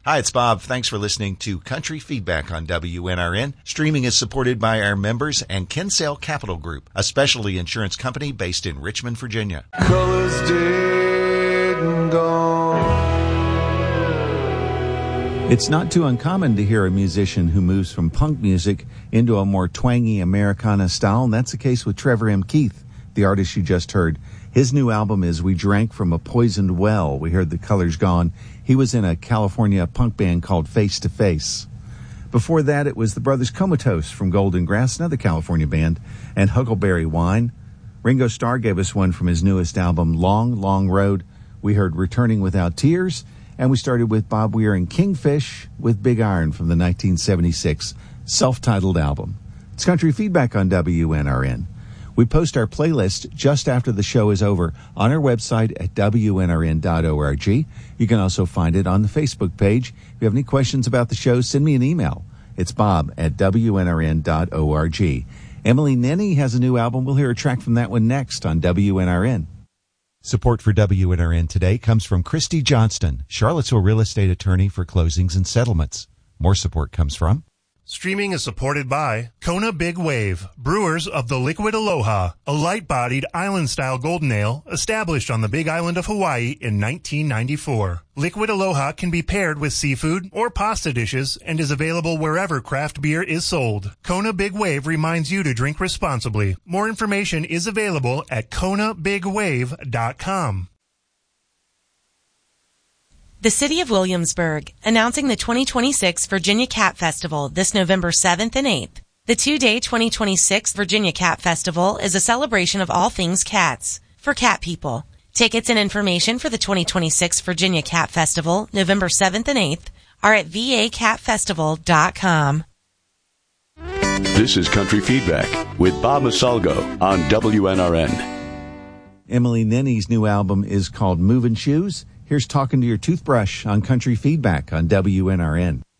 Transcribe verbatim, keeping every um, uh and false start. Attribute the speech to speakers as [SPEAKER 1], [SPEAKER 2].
[SPEAKER 1] Hi, it's Bob. Thanks for listening to Country Feedback on W N R N. Streaming is supported by our members and Kinsale Capital Group, a specialty insurance company based in Richmond, Virginia.
[SPEAKER 2] Colors dead and gone.
[SPEAKER 3] It's not too uncommon to hear a musician who moves from punk music into a more twangy Americana style, and that's the case with Trevor M. Keith, the artist you just heard. His new album is We Drank from a Poisoned Well. We heard The Colors Gone. He was in a California punk band called Face to Face. Before that, it was the Brothers Comatose from Golden Grass, another California band, and Huckleberry Wine. Ringo Starr gave us one from his newest album, Long, Long Road. We heard Returning Without Tears, and we started with Bob Weir and Kingfish with Big Iron from the nineteen seventy-six self-titled album. It's Country Feedback on W N R N. We post our playlist just after the show is over on our website at W N R N dot org. You can also find it on the Facebook page. If you have any questions about the show, send me an email. It's bob at W N R N dot org. Emily Nenny has a new album. We'll hear a track from that one next on W N R N. Support for W N R N today comes from Christy Johnston, Charlottesville real estate attorney for closings and settlements. More support comes from...
[SPEAKER 4] Streaming is supported by Kona Big Wave, brewers of the Liquid Aloha, a light-bodied island-style golden ale established on the Big Island of Hawaii in nineteen ninety-four. Liquid Aloha can be paired with seafood or pasta dishes and is available wherever craft beer is sold. Kona Big Wave reminds you to drink responsibly. More information is available at kona big wave dot com.
[SPEAKER 5] The City of Williamsburg, announcing the twenty twenty-six Virginia Cat Festival this November seventh and eighth. The two-day twenty twenty-six Virginia Cat Festival is a celebration of all things cats, for cat people. Tickets and information for the twenty twenty-six Virginia Cat Festival, November seventh and eighth, are at v a cat festival dot com.
[SPEAKER 6] This is Country Feedback with Bob Masalgo on W N R N.
[SPEAKER 3] Emily Nenny's new album is called Movin' Shoes. Here's Talking to Your Toothbrush on Country Feedback on W N R N.